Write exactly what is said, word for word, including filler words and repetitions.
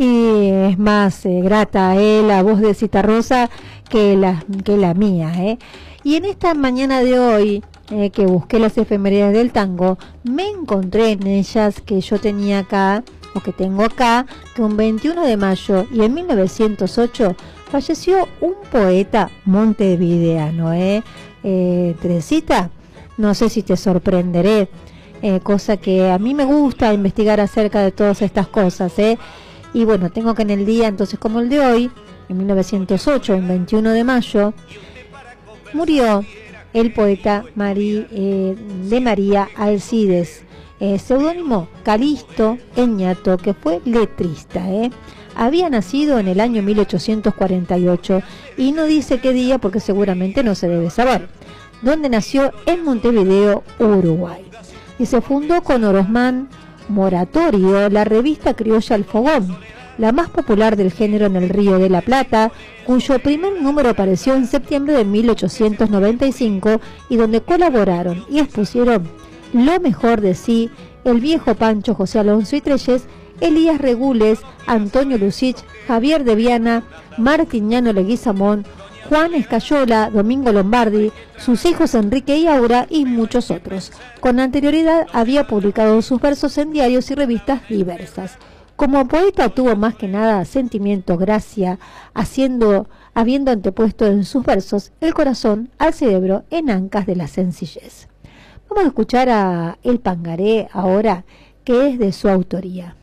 y es más eh, grata eh, la voz de Citarrosa que la, que la mía. Eh. Y en esta mañana de hoy, eh, que busqué las efemérides del tango, me encontré en ellas que yo tenía acá, o que tengo acá, que un veintiuno de mayo y en mil novecientos ocho falleció un poeta montevideano. Eh. Eh, Teresita, no sé si te sorprenderé, eh, cosa que a mí me gusta investigar acerca de todas estas cosas, ¿eh? Y bueno, tengo que en el día, entonces como el de hoy, en mil novecientos ocho, el veintiuno de mayo, murió el poeta Marí, eh, de María Alcides, eh, seudónimo Calisto Eñato, que fue letrista, ¿eh? Había nacido en el año mil ochocientos cuarenta y ocho y no dice qué día porque seguramente no se debe saber. Donde nació en Montevideo, Uruguay. Y se fundó con Orosmán Moratorio la revista criolla El Fogón, la más popular del género en el Río de la Plata, cuyo primer número apareció en septiembre de mil ochocientos noventa y cinco y donde colaboraron y expusieron lo mejor de sí el viejo Pancho José Alonso y Trelles, Elías Regules, Antonio Lucich, Javier de Viana, Martiniano Leguizamón, Juan Escayola, Domingo Lombardi, sus hijos Enrique y Aura y muchos otros. Con anterioridad había publicado sus versos en diarios y revistas diversas. Como poeta tuvo más que nada sentimiento, gracia, haciendo, habiendo antepuesto en sus versos el corazón al cerebro en ancas de la sencillez. Vamos a escuchar a El Pangaré ahora, que es de su autoría.